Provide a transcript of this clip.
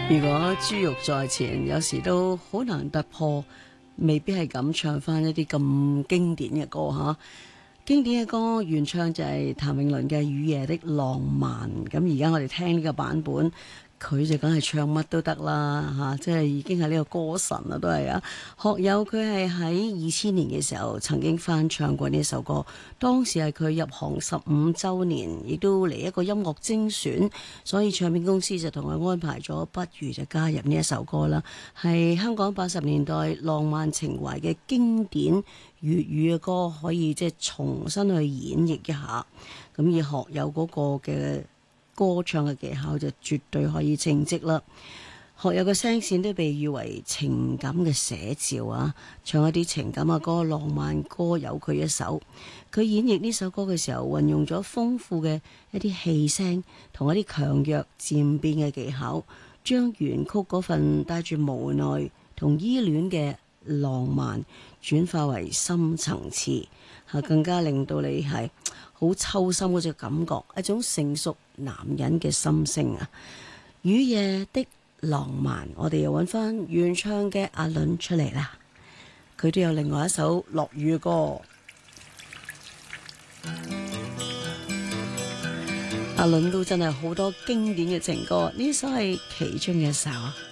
如果珠玉在前，有時都好難突破，未必係咁唱翻一啲咁經典嘅歌吓。經典嘅歌原唱就係譚詠麟嘅《雨夜的浪漫》，咁而家我哋聽呢個版本，佢就梗係唱乜都得啦吓，即係已經係呢個歌神啦，都係啊。學友佢係喺2000年嘅時候曾經翻唱過呢首歌，當時係佢入行15週年，亦都嚟一個音樂精選，所以唱片公司就同佢安排咗，不如就加入呢一首歌啦，係香港80年代浪漫情懷嘅經典粵語嘅歌，可以即係重新去演繹一下。咁以學友嗰個嘅歌唱嘅技巧就絕對可以稱職啦。學友嘅聲線都被譽為情感嘅寫照啊，唱一啲情感嘅歌、浪漫歌有佢一手。佢演繹呢首歌嘅時候，運用咗豐富嘅一啲氣聲同一啲強弱漸變嘅技巧，將原曲嗰份帶住無奈同依戀嘅浪漫轉化為深層次，更加令到你係好抽心嗰隻感覺，一種成熟男人嘅心聲啊！雨夜的浪漫，我哋又揾翻原唱嘅阿倫出嚟啦，佢都有另外一首落雨嘅歌。阿倫都真係好多經典嘅情歌，呢首係其中一首。